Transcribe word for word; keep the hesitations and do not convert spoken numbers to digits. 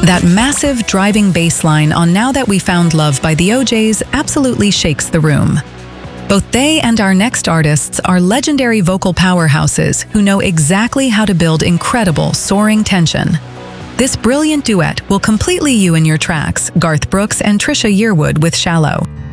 That massive driving bass line on Now That We Found Love by the O Jays absolutely shakes the room. Both they and our next artists are legendary vocal powerhouses who know exactly how to build incredible, soaring tension. This brilliant duet will completely you in your tracks, Garth Brooks and Trisha Yearwood with Shallow.